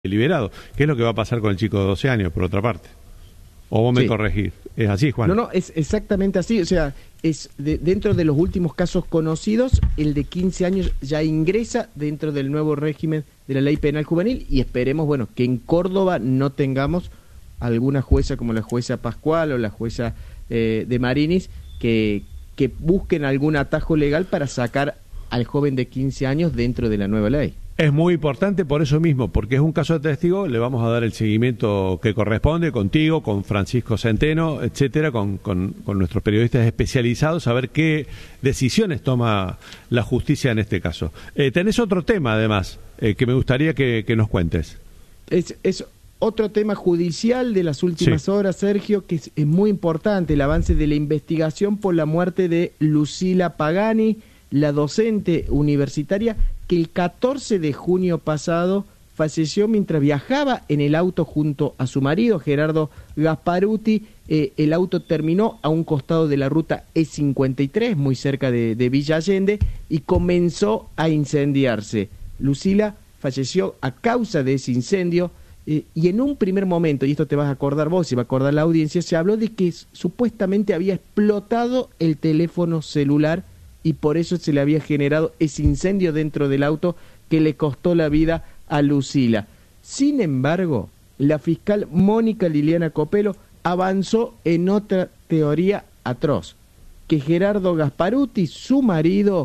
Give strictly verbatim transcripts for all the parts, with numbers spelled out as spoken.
liberado, que es lo que va a pasar con el chico de doce años, por otra parte. O vos me Sí. corregís. ¿Es así, Juan? No, no, es exactamente así. O sea, es de, dentro de los últimos casos conocidos, el de quince años ya ingresa dentro del nuevo régimen de la ley penal juvenil y esperemos, bueno, que en Córdoba no tengamos alguna jueza como la jueza Pascual o la jueza eh, de Marinis que, que busquen algún atajo legal para sacar al joven de quince años dentro de la nueva ley. Es muy importante por eso mismo, porque es un caso de testigo, le vamos a dar el seguimiento que corresponde contigo, con Francisco Centeno, etcétera, con, con, con nuestros periodistas especializados, a ver qué decisiones toma la justicia en este caso. Eh, tenés otro tema, además, eh, que me gustaría que, que nos cuentes. Es, es otro tema judicial de las últimas Sí. horas, Sergio, que es, es muy importante, el avance de la investigación por la muerte de Lucila Pagani, la docente universitaria que el catorce de junio pasado falleció mientras viajaba en el auto junto a su marido, Gerardo Gasparuti. Eh, el auto terminó a un costado de la ruta E cincuenta y tres, muy cerca de, de Villa Allende, y comenzó a incendiarse. Lucila falleció a causa de ese incendio, eh, y en un primer momento, y esto te vas a acordar vos y va a acordar la audiencia, se habló de que supuestamente había explotado el teléfono celular y por eso se le había generado ese incendio dentro del auto que le costó la vida a Lucila. Sin embargo, la fiscal Mónica Liliana Copelo avanzó en otra teoría atroz, que Gerardo Gasparuti, su marido,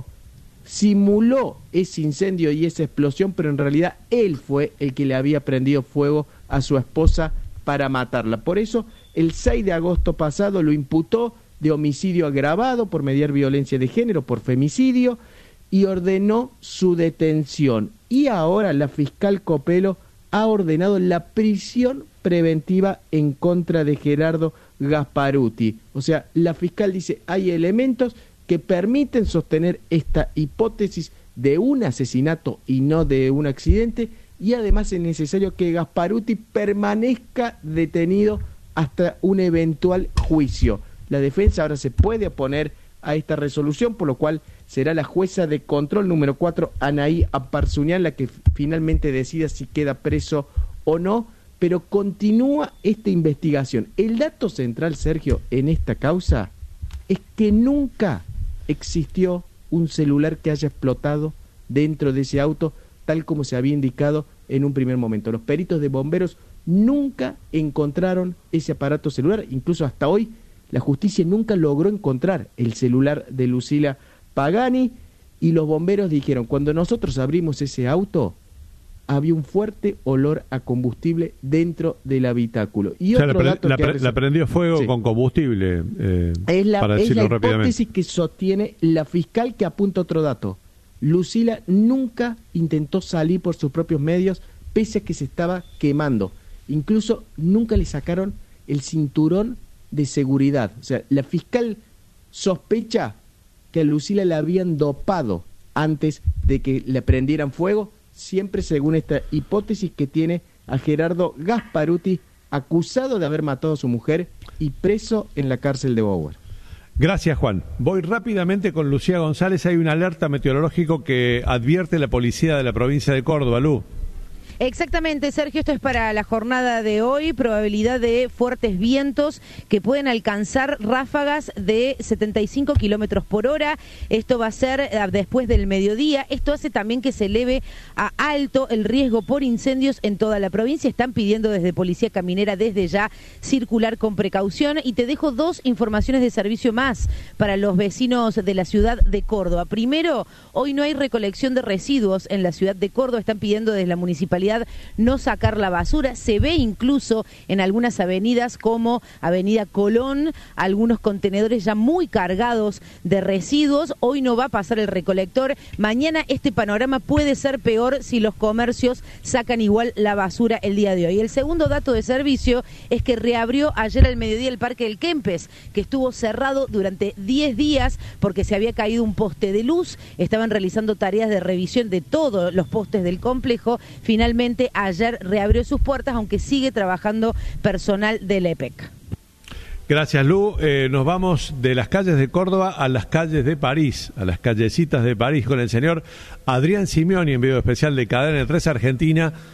simuló ese incendio y esa explosión, pero en realidad él fue el que le había prendido fuego a su esposa para matarla. Por eso, el seis de agosto pasado lo imputó de homicidio agravado por mediar violencia de género, por femicidio, y ordenó su detención. Y ahora la fiscal Copelo ha ordenado la prisión preventiva en contra de Gerardo Gasparuti. O sea, la fiscal dice, hay elementos que permiten sostener esta hipótesis de un asesinato y no de un accidente, y además es necesario que Gasparuti permanezca detenido hasta un eventual juicio. La defensa ahora se puede oponer a esta resolución, por lo cual será la jueza de control número cuatro, Anaí Aparzuñán, la que finalmente decida si queda preso o no, pero continúa esta investigación. El dato central, Sergio, en esta causa es que nunca existió un celular que haya explotado dentro de ese auto, tal como se había indicado en un primer momento. Los peritos de bomberos nunca encontraron ese aparato celular, incluso hasta hoy la justicia nunca logró encontrar el celular de Lucila Pagani, y los bomberos dijeron, cuando nosotros abrimos ese auto, había un fuerte olor a combustible dentro del habitáculo. Y o sea, otro la, dato la, que la prendió fuego sí. con combustible, eh, es la, para es decirlo la rápidamente. hipótesis que sostiene la fiscal, que apunta otro dato. Lucila nunca intentó salir por sus propios medios, pese a que se estaba quemando. Incluso nunca le sacaron el cinturón de seguridad. O sea, la fiscal sospecha que a Lucila la habían dopado antes de que le prendieran fuego, siempre según esta hipótesis que tiene a Gerardo Gasparuti, acusado de haber matado a su mujer y preso en la cárcel de Bower. Gracias, Juan. Voy rápidamente con Lucía González. Hay una alerta meteorológica que advierte la policía de la provincia de Córdoba. Lu. Exactamente, Sergio, esto es para la jornada de hoy, probabilidad de fuertes vientos que pueden alcanzar ráfagas de setenta y cinco kilómetros por hora. Esto va a ser eh, después del mediodía. Esto hace también que se eleve a alto el riesgo por incendios en toda la provincia. Están pidiendo desde Policía Caminera desde ya circular con precaución. Y te dejo dos informaciones de servicio más para los vecinos de la ciudad de Córdoba. Primero, hoy no hay recolección de residuos en la ciudad de Córdoba. Están pidiendo desde la municipalidad no sacar la basura. Se ve incluso en algunas avenidas como Avenida Colón, algunos contenedores ya muy cargados de residuos. Hoy no va a pasar el recolector. Mañana este panorama puede ser peor si los comercios sacan igual la basura el día de hoy. El segundo dato de servicio es que reabrió ayer al mediodía el Parque del Kempes, que estuvo cerrado durante diez días porque se había caído un poste de luz. Estaban realizando tareas de revisión de todos los postes del complejo. Finalmente ayer reabrió sus puertas, aunque sigue trabajando personal del E P E C. Gracias, Lu. Eh, nos vamos de las calles de Córdoba a las calles de París, a las callecitas de París, con el señor Adrián Simeoni, enviado especial de Cadena tres Argentina,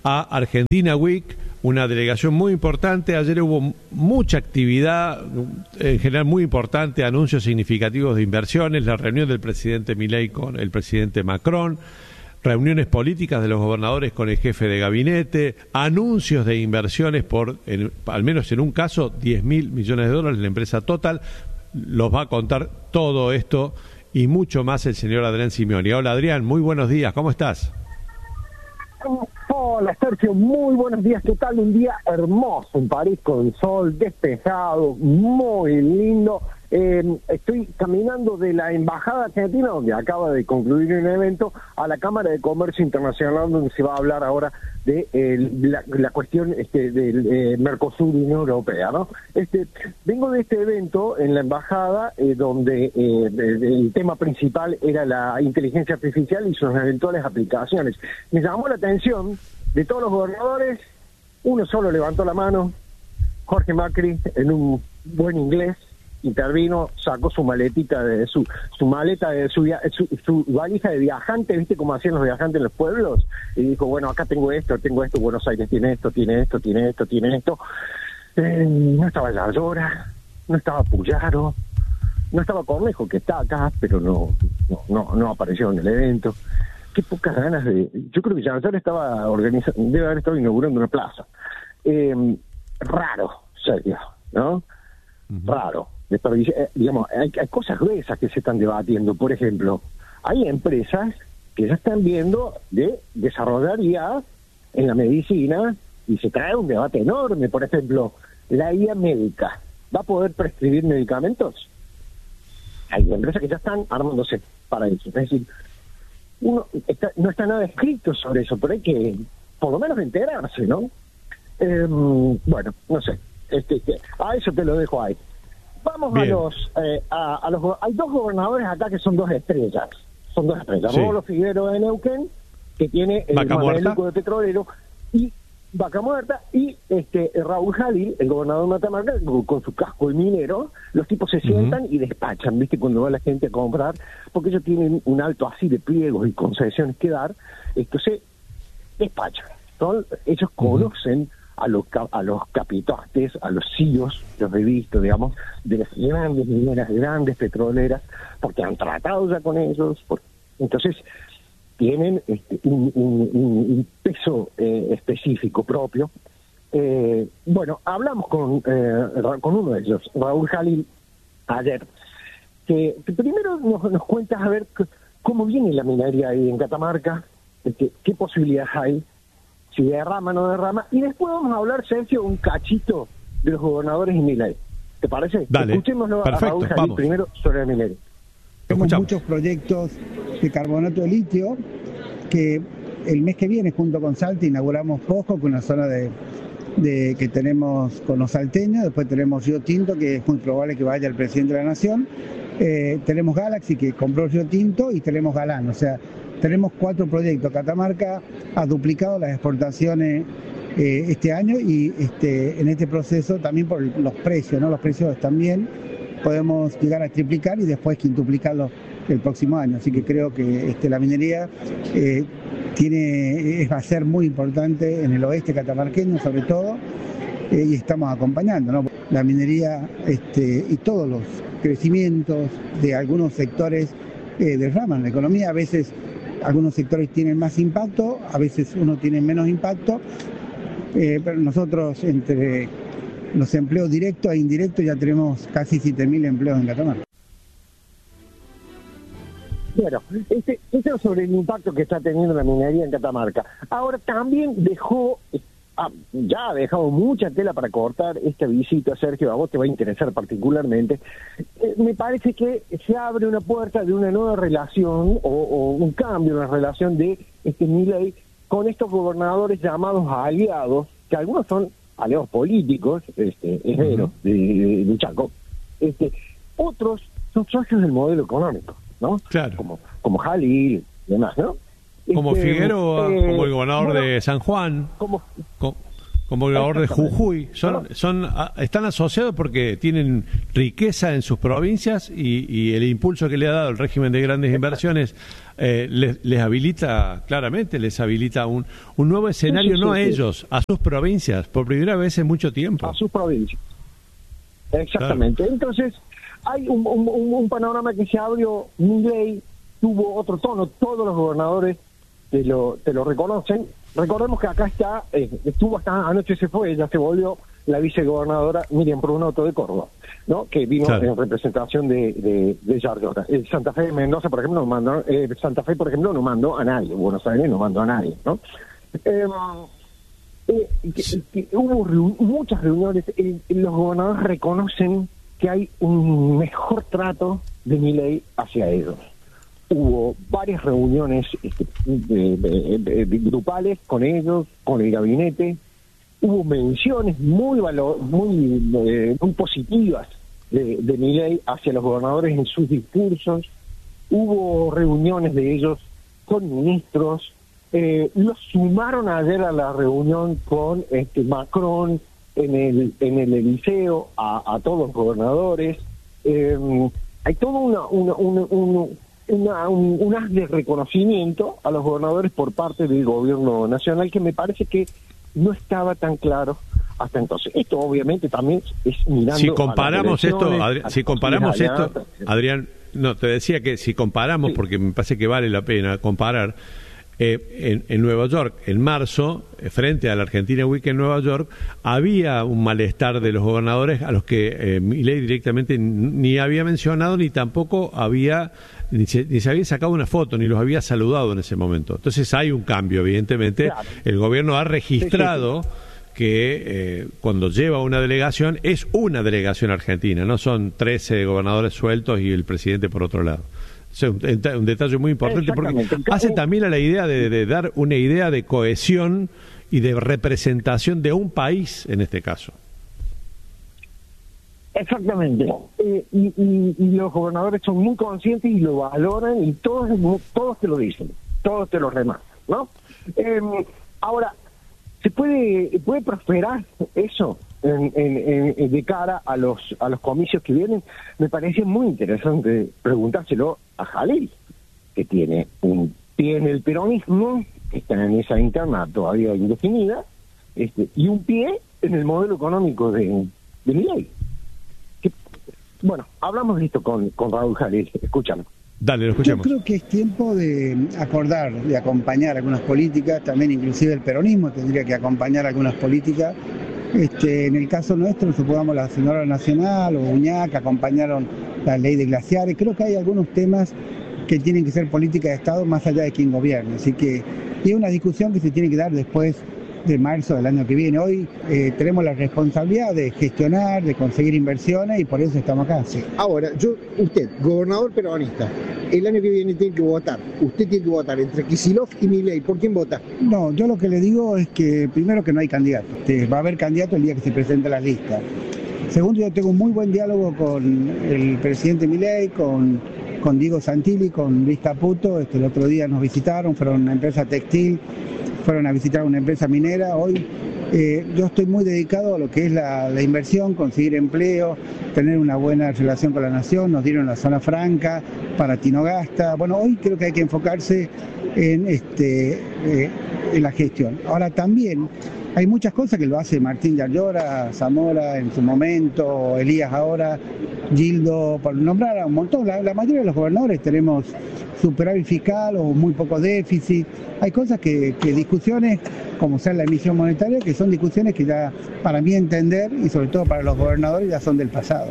a Argentina Week, una delegación muy importante. Ayer hubo mucha actividad, en general muy importante, anuncios significativos de inversiones, la reunión del presidente Milei con el presidente Macron, reuniones políticas de los gobernadores con el jefe de gabinete, anuncios de inversiones por, en, al menos en un caso, diez mil millones de dólares en la empresa Total. Los va a contar todo esto y mucho más el señor Adrián Simeoni. Hola Adrián, muy buenos días, ¿cómo estás? Hola Sergio, muy buenos días, ¿qué tal? Un día hermoso en París, con sol despejado, muy lindo. Eh, estoy caminando de la Embajada Argentina, donde acaba de concluir un evento, a la Cámara de Comercio Internacional, donde se va a hablar ahora de eh, la, la cuestión este, del eh, Mercosur y Unión Europea, ¿no? Este, vengo de este evento en la Embajada, eh, donde eh, el tema principal era la inteligencia artificial y sus eventuales aplicaciones. Me llamó la atención de todos los gobernadores, uno solo levantó la mano, Jorge Macri, en un buen inglés, intervino, sacó su maletita de su su maleta de su, su su valija de viajante, viste cómo hacían los viajantes en los pueblos, y dijo, bueno, acá tengo esto, tengo esto, Buenos Aires tiene esto, tiene esto, tiene esto, tiene esto. Eh, no estaba La Llora, no estaba Puyaro, no estaba Cornejo, que está acá, pero no no no, no apareció en el evento. Qué pocas ganas de... Yo creo que Janzar estaba organizando, debe haber estado inaugurando una plaza. Eh, raro, serio, ¿no? Uh-huh. Raro. Digamos, hay, hay cosas gruesas que se están debatiendo. Por ejemplo, hay empresas que ya están viendo de desarrollar I A en la medicina y se trae un debate enorme. Por ejemplo, la I A médica ¿va a poder prescribir medicamentos? Hay empresas que ya están armándose para eso. Es decir, uno está, no está nada escrito sobre eso, pero hay que por lo menos enterarse, ¿no? Eh, bueno, no sé. Este, a eso te lo dejo ahí. Vamos Bien. a los, eh, a, a los... Hay dos gobernadores acá que son dos estrellas. Son dos estrellas. Sí. Rolo Figueroa de Neuquén, que tiene el mameluco de petrolero, y Vaca Muerta, y este Raúl Jalil, el gobernador de Catamarca, con su casco de minero. Los tipos se sientan uh-huh. y despachan, ¿viste? Cuando va la gente a comprar, porque ellos tienen un alto así de pliegos y concesiones que dar, entonces despachan. Son, ellos uh-huh. conocen a los a los capitanes, a los C E Os, los he visto, digamos, de las grandes mineras, grandes petroleras, porque han tratado ya con ellos, por, entonces tienen este, un, un, un peso eh, específico propio. Eh, bueno, hablamos con eh, con uno de ellos, Raúl Jalil, ayer, que, que primero nos, nos cuentas a ver c- cómo viene la minería ahí en Catamarca, que, qué posibilidades hay, si derrama o no derrama, y después vamos a hablar, Sergio, un cachito de los gobernadores y Milei. ¿Te parece? Dale, escuchémoslo perfecto, a Raúl Jalil vamos. primero sobre el minerio. Tenemos muchos proyectos de carbonato de litio que el mes que viene, junto con Salta, inauguramos Pojo, con una zona de, de que tenemos con los salteños. Después tenemos Río Tinto, que es muy probable que vaya el presidente de la Nación. Eh, tenemos Galaxy, que compró Río Tinto, y tenemos Galán. O sea, tenemos cuatro proyectos. Catamarca ha duplicado las exportaciones eh, este año, y este, en este proceso también por los precios, ¿no? Los precios están bien, podemos llegar a triplicar y después quintuplicarlo el próximo año. Así que creo que este, la minería eh, tiene, va a ser muy importante en el oeste catamarqueño, sobre todo, eh, y estamos acompañando, ¿no? La minería este, y todos los crecimientos de algunos sectores eh, derraman la economía. A veces algunos sectores tienen más impacto, a veces unos tienen menos impacto, eh, pero nosotros, entre los empleos directos e indirectos, ya tenemos casi siete mil empleos en Catamarca. Bueno, este, este es sobre el impacto que está teniendo la minería en Catamarca. Ahora también dejó, ah, ya ha dejado mucha tela para cortar esta visita, Sergio, a vos te va a interesar particularmente. Eh, me parece que se abre una puerta de una nueva relación, o, o un cambio en la relación de este Milei con estos gobernadores llamados aliados, que algunos son aliados políticos, este, herederos uh-huh. de, de, de Chaco, este, otros son socios del modelo económico, ¿no? Claro. Como, como Jalil y demás, ¿no? Como este, Figueroa, eh, como el gobernador bueno, de San Juan. Como, como... como el gobernador de Jujuy. Son, son, están asociados porque tienen riqueza en sus provincias y, y el impulso que le ha dado el régimen de grandes inversiones eh, les, les habilita, claramente, les habilita un, un nuevo escenario, sí, sí, no sí, a ellos, sí. a sus provincias, por primera vez en mucho tiempo. A sus provincias. Exactamente. Claro. Entonces, hay un, un, un panorama que se abrió. Milei tuvo otro tono, todos los gobernadores te lo, te lo reconocen. Recordemos que acá está, eh, estuvo hasta anoche, se fue, ya se volvió la vicegobernadora Miriam Prunoto de Córdoba, ¿no? Que vino claro. en representación de, de, de Yarlora. Eh, Santa Fe de Mendoza, por ejemplo, no mandó, eh, Santa Fe, por ejemplo, no mandó a nadie, Buenos Aires no mandó a nadie, ¿no? Eh, eh, que, que hubo reu muchas reuniones, eh, los gobernadores reconocen que hay un mejor trato de Milei hacia ellos. Hubo varias reuniones este, de, de, de, de, grupales con ellos, con el gabinete. Hubo menciones muy valor, muy eh, muy positivas de, de Milei hacia los gobernadores en sus discursos. Hubo reuniones de ellos con ministros. Eh, los sumaron ayer a la reunión con este Macron en el en el Eliseo a, a todos los gobernadores. Eh, hay todo una, una, una, una Una, un, un haz de reconocimiento a los gobernadores por parte del gobierno nacional que me parece que no estaba tan claro hasta entonces. Esto obviamente también es mirando si comparamos a esto Adri si comparamos esto Adrián, no te decía que si comparamos, sí. porque me parece que vale la pena comparar. Eh, en, en Nueva York, en marzo, eh, frente a la Argentina Week en Nueva York, había un malestar de los gobernadores a los que eh, Milei directamente ni había mencionado, ni tampoco había, ni se, ni se había sacado una foto, ni los había saludado en ese momento. Entonces hay un cambio, evidentemente. Claro. El gobierno ha registrado sí, sí, sí. que eh, cuando lleva una delegación, es una delegación argentina, no son trece gobernadores sueltos y el presidente por otro lado. O sea, un, un detalle muy importante porque hace también a la idea de, de dar una idea de cohesión y de representación de un país en este caso. Exactamente. Eh, y, y, y los gobernadores son muy conscientes y lo valoran y todos todos te lo dicen, todos te lo remarcan, ¿no? Eh, ahora, ¿se puede puede prosperar eso En, en, en, de cara a los a los comicios que vienen? Me parece muy interesante preguntárselo a Jalil, que tiene un pie en el peronismo, que está en esa interna todavía indefinida, este, y un pie en el modelo económico de, de Milei. Que, bueno, hablamos de esto con, con Raúl Jalil, escúchalo. Dale, lo escuchamos. Yo creo que es tiempo de acordar, de acompañar algunas políticas, también inclusive el peronismo tendría que acompañar algunas políticas. Este, en el caso nuestro, supongamos la Señora Nacional o Uñac acompañaron la ley de glaciares. Creo que hay algunos temas que tienen que ser política de Estado más allá de quien gobierne. Así que es una discusión que se tiene que dar después de marzo del año que viene. Hoy eh, tenemos la responsabilidad de gestionar, de conseguir inversiones y por eso estamos acá. Sí. Ahora, yo, usted, gobernador peronista, el año que viene tiene que votar. Usted tiene que votar entre Kicillof y Milei. ¿Por quién vota? No, yo lo que le digo es que primero que no hay candidato. Va a haber candidato el día que se presente la lista. Segundo, yo tengo un muy buen diálogo con el presidente Milei, con, con Diego Santilli, con Luis Caputo. Este, el otro día nos visitaron, fueron a una empresa textil, fueron a visitar una empresa minera. Hoy eh, yo estoy muy dedicado a lo que es la, la inversión, conseguir empleo, tener una buena relación con la nación. Nos dieron la zona franca para Tinogasta. Bueno, hoy creo que hay que enfocarse en, este, eh, en la gestión. Ahora también hay muchas cosas que lo hace Martín Yarlora, Zamora en su momento, Elías ahora, Gildo, por nombrar a un montón. La, la mayoría de los gobernadores tenemos superávit fiscal o muy poco déficit. Hay cosas que, que discusiones, como sea la emisión monetaria, que son discusiones que ya, para mí entender, y sobre todo para los gobernadores, ya son del pasado.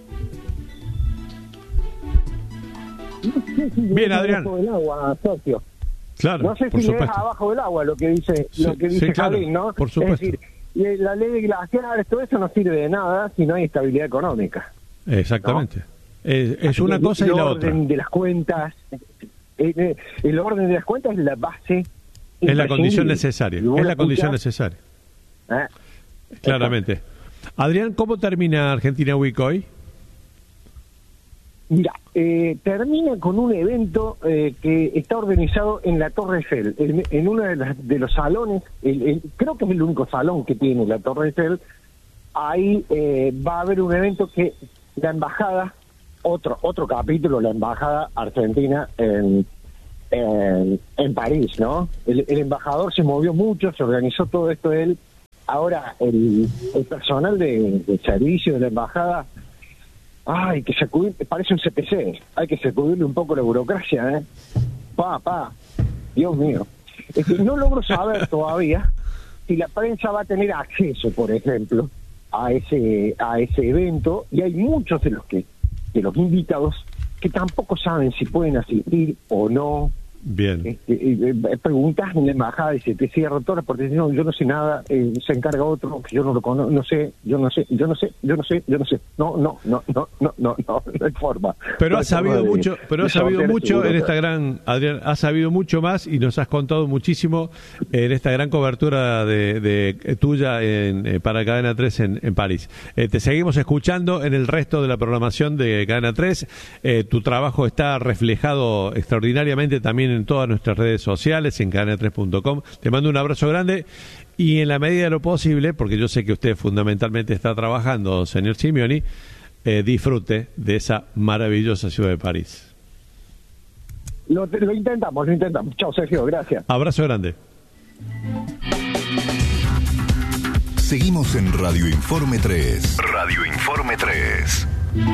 Bien, Adrián. Del agua, socio. Claro, no sé por si supuesto. le deja abajo del agua lo que dice sí, lo que dice sí, claro, Jalil, ¿no? Por supuesto. Es decir, la ley de glaciares, todo eso no sirve de nada si no hay estabilidad económica. Exactamente. ¿No? Es, es una que cosa y la otra. El orden de las cuentas, el, el orden de las cuentas es la base. Es la condición necesaria. Es la condición necesaria. ¿Eh? Claramente. Adrián, ¿cómo termina Argentina Week hoy? Mira, eh, termina con un evento eh, que está organizado en la Torre Eiffel, en, en uno de, las, de los salones, el, el, creo que es el único salón que tiene la Torre Eiffel. Ahí eh, va a haber un evento que la embajada, otro otro capítulo, la embajada argentina en, en, en París, ¿no? El, el embajador se movió mucho, se organizó todo esto él. Ahora el, el personal de, de servicio de la embajada, ay, que sacudir, parece un C P C, hay que sacudirle un poco la burocracia, ¿eh? Pa, pa, Dios mío. Es que no logro saber todavía si la prensa va a tener acceso, por ejemplo, a ese a ese evento, y hay muchos de los que de los invitados que tampoco saben si pueden asistir o no. Bien. Este, eh, eh, preguntas en la embajada y se te cierra todas porque no, yo no sé nada, eh, se encarga otro que yo no lo conozco, no sé, yo no sé, yo no sé, yo no sé, yo no sé, no, no, no, no, no, no, no, no hay forma. Pero no has sabido de, mucho, pero has sabido mucho en esta gran, Adrián, has sabido mucho más y nos has contado muchísimo en esta gran cobertura de, de tuya en, eh, para Cadena tres en, en París. Eh, te seguimos escuchando en el resto de la programación de Cadena tres. Eh, tu trabajo está reflejado extraordinariamente también en todas nuestras redes sociales, en cadena tres punto com. Te mando un abrazo grande y en la medida de lo posible, porque yo sé que usted fundamentalmente está trabajando, señor Simeoni, eh, disfrute de esa maravillosa ciudad de París. Lo, lo intentamos, lo intentamos. Chao, Sergio, gracias. Abrazo grande. Seguimos en Radio Informe tres. Radio Informe tres.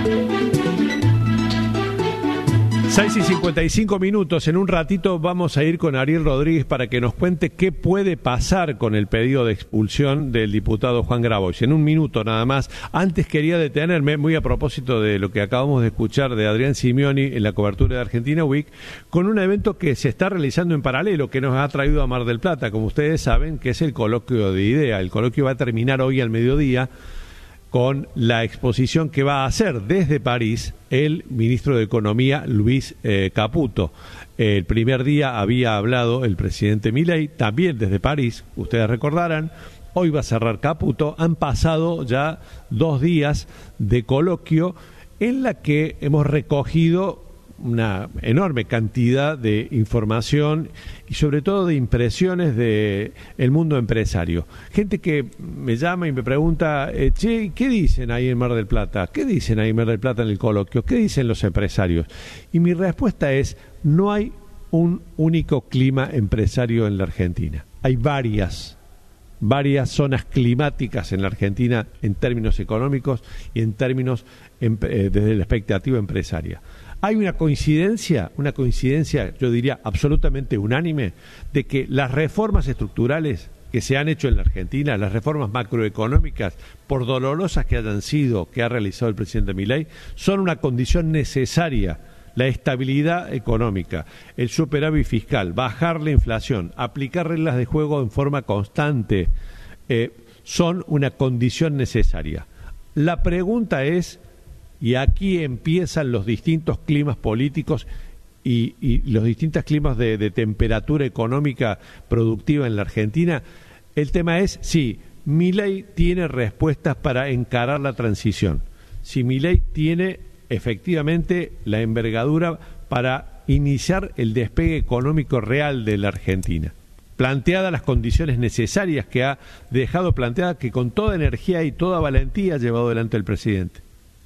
seis y cincuenta y cinco minutos. En un ratito vamos a ir con Ariel Rodríguez para que nos cuente qué puede pasar con el pedido de expulsión del diputado Juan Grabois. En un minuto nada más. Antes quería detenerme, muy a propósito de lo que acabamos de escuchar de Adrián Simeoni en la cobertura de Argentina Week, con un evento que se está realizando en paralelo, que nos ha traído a Mar del Plata, como ustedes saben, que es el coloquio de IDEA. El coloquio va a terminar hoy al mediodía con la exposición que va a hacer desde París el ministro de Economía, Luis eh, Caputo. El primer día había hablado el presidente Milei, también desde París, ustedes recordarán. Hoy va a cerrar Caputo. Han pasado ya dos días de coloquio en la que hemos recogido una enorme cantidad de información y sobre todo de impresiones de el mundo empresario. Gente que me llama y me pregunta, eh, che, ¿qué dicen ahí en Mar del Plata? ¿Qué dicen ahí en Mar del Plata en el coloquio? ¿Qué dicen los empresarios? Y mi respuesta es, no hay un único clima empresario en la Argentina. Hay varias, varias zonas climáticas en la Argentina en términos económicos y en términos em, eh, desde la expectativa empresaria. Hay una coincidencia, una coincidencia, yo diría, absolutamente unánime, de que las reformas estructurales que se han hecho en la Argentina, las reformas macroeconómicas, por dolorosas que hayan sido, que ha realizado el presidente Milei, son una condición necesaria. La estabilidad económica, el superávit fiscal, bajar la inflación, aplicar reglas de juego en forma constante, eh, son una condición necesaria. La pregunta es, y aquí empiezan los distintos climas políticos y, y los distintos climas de, de temperatura económica productiva en la Argentina, el tema es si Milei tiene respuestas para encarar la transición, si Milei tiene efectivamente la envergadura para iniciar el despegue económico real de la Argentina, planteadas las condiciones necesarias que ha dejado planteadas, que con toda energía y toda valentía ha llevado adelante el presidente.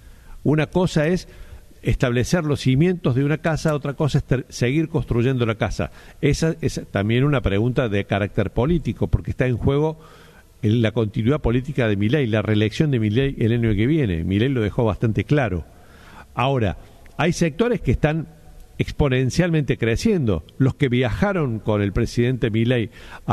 Una cosa es establecer los cimientos de una casa, otra cosa es ter- seguir construyendo la casa. Esa es también una pregunta de carácter político, porque está en juego en la continuidad política de Milei, la reelección de Milei el año que viene. Milei lo dejó bastante claro. Ahora, hay sectores que están exponencialmente creciendo. Los que viajaron con el presidente Milei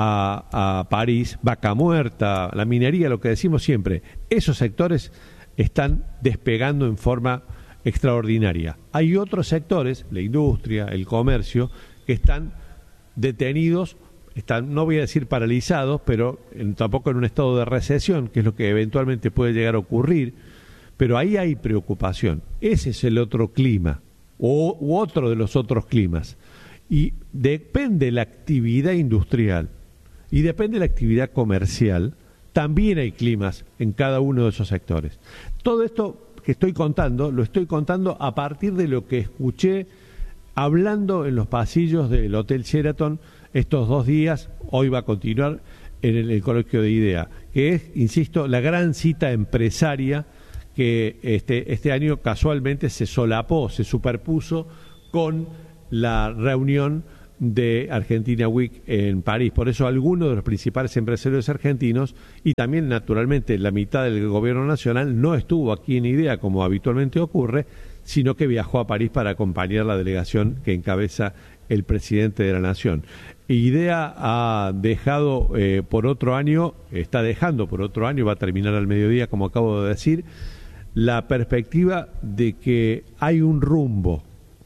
a, a París, Vaca Muerta, la minería, lo que decimos siempre, esos sectores están despegando en forma extraordinaria. Hay otros sectores, la industria, el comercio, que están detenidos, están, no voy a decir paralizados, pero en, tampoco en un estado de recesión, que es lo que eventualmente puede llegar a ocurrir, pero ahí hay preocupación. Ese es el otro clima, o, u otro de los otros climas. Y depende la actividad industrial y depende la actividad comercial. También hay climas en cada uno de esos sectores. Todo esto que estoy contando, lo estoy contando a partir de lo que escuché hablando en los pasillos del Hotel Sheraton estos dos días. Hoy va a continuar en el, el coloquio de IDEA, que es, insisto, la gran cita empresaria que este, este año casualmente se solapó, se superpuso con la reunión de Argentina Week en París. Por eso algunos de los principales empresarios argentinos y también naturalmente la mitad del gobierno nacional no estuvo aquí en IDEA como habitualmente ocurre, sino que viajó a París para acompañar la delegación que encabeza el presidente de la nación. IDEA ha dejado eh, por otro año, está dejando por otro año, va a terminar al mediodía como acabo de decir, la perspectiva de que hay un rumbo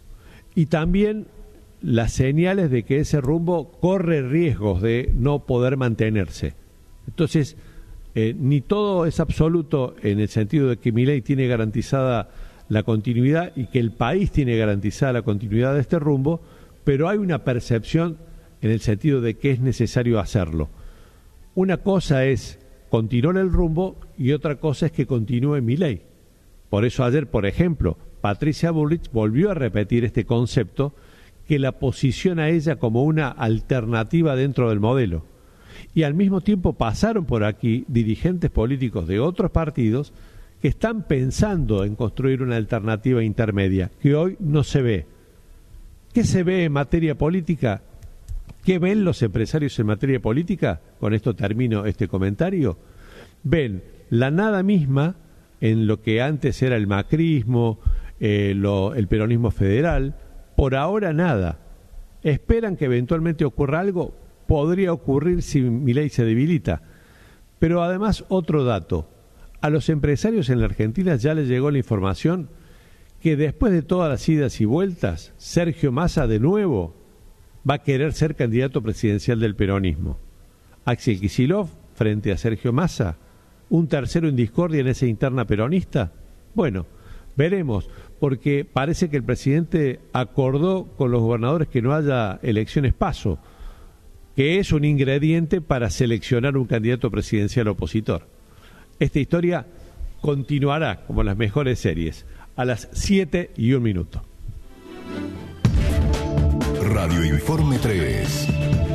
y también las señales de que ese rumbo corre riesgos de no poder mantenerse. Entonces, eh, ni todo es absoluto en el sentido de que Milei tiene garantizada la continuidad y que el país tiene garantizada la continuidad de este rumbo, pero hay una percepción en el sentido de que es necesario hacerlo. Una cosa es continuar el rumbo y otra cosa es que continúe Milei. Por eso ayer, por ejemplo, Patricia Bullrich volvió a repetir este concepto que la posiciona a ella como una alternativa dentro del modelo. Y al mismo tiempo pasaron por aquí dirigentes políticos de otros partidos que están pensando en construir una alternativa intermedia, que hoy no se ve. ¿Qué se ve en materia política? ¿Qué ven los empresarios en materia política? Con esto termino este comentario. Ven la nada misma en lo que antes era el macrismo, eh, lo, el peronismo federal. Por ahora nada. Esperan que eventualmente ocurra algo. Podría ocurrir si Milei se debilita. Pero además otro dato. A los empresarios en la Argentina ya les llegó la información que después de todas las idas y vueltas, Sergio Massa de nuevo va a querer ser candidato presidencial del peronismo. Axel Kicillof frente a Sergio Massa. ¿Un tercero en discordia en esa interna peronista? Bueno, veremos, porque parece que el presidente acordó con los gobernadores que no haya elecciones paso, que es un ingrediente para seleccionar un candidato presidencial opositor. Esta historia continuará como las mejores series, a las siete y un minuto. Radio Informe tres.